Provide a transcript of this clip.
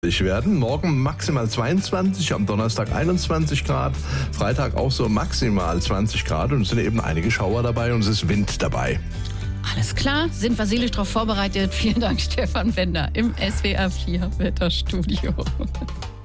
werden. Morgen maximal 22, am Donnerstag 21 Grad, Freitag auch so maximal 20 Grad und es sind eben einige Schauer dabei und es ist Wind dabei. Alles klar, sind wir seelisch darauf vorbereitet. Vielen Dank, Stefan Wender im SWR 4 Wetterstudio.